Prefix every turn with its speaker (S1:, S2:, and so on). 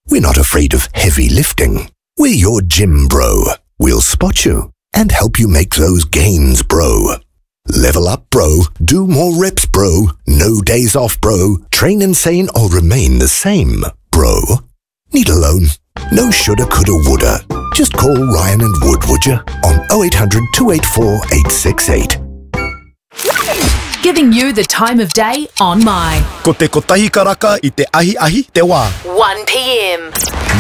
S1: We're not afraid of heavy lifting. We're your gym bro. We'll spot you and help you make those gains, bro. Level up, bro. Do more reps, bro. No days off, bro. Train insane or remain the same, bro. Need a loan? No shoulda, coulda, woulda. Just call Ryan and Wood, would ya? On 0800 284 868.
S2: Giving you the time of day on My.
S3: Ko te kotahi karaka I te ahi ahi te wā.
S2: 1 p.m.